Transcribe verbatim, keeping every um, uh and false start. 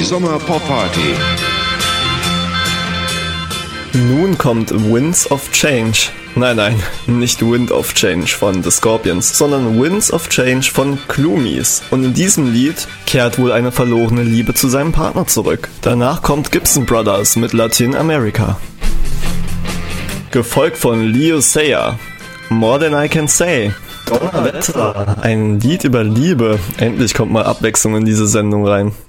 Sommer-Pop-Party. Nun kommt Winds of Change. Nein, nein, nicht Wind of Change von The Scorpions, sondern Winds of Change von Gloomies. Und in diesem Lied kehrt wohl eine verlorene Liebe zu seinem Partner zurück. Danach kommt Gibson Brothers mit Latin America. Gefolgt von Leo Sayer, More Than I Can Say. Donnerwetter, ein Lied über Liebe. Endlich kommt mal Abwechslung in diese Sendung rein.